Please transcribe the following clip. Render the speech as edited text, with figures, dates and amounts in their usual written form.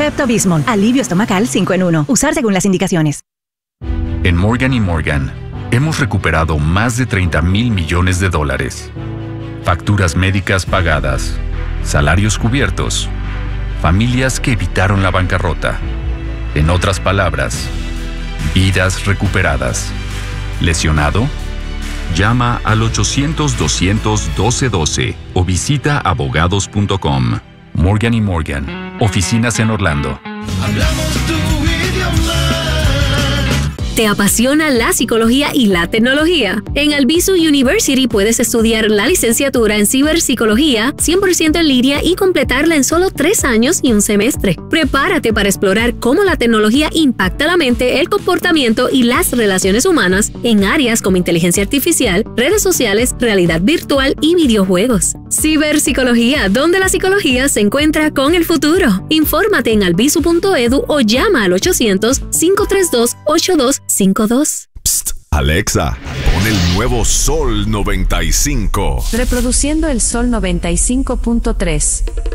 Pepto-Bismol. Alivio estomacal 5 en 1. Usar según las indicaciones. En Morgan & Morgan, hemos recuperado más de $30,000 millones. Facturas médicas pagadas, salarios cubiertos, familias que evitaron la bancarrota. En otras palabras, vidas recuperadas. ¿Lesionado? Llama al 800-200-1212 o visita abogados.com. Morgan & Morgan, oficinas en Orlando. Hablamos tu idioma. ¿Te apasiona la psicología y la tecnología? En Albizu University puedes estudiar la licenciatura en ciberpsicología 100% en línea y completarla en solo 3 años y un semestre. Prepárate para explorar cómo la tecnología impacta la mente, el comportamiento y las relaciones humanas en áreas como inteligencia artificial, redes sociales, realidad virtual y videojuegos. Ciberpsicología, donde la psicología se encuentra con el futuro. Infórmate en albizu.edu o llama al 800-532-8252. Psst, Alexa, pon el nuevo Sol 95. Reproduciendo el Sol 95.3.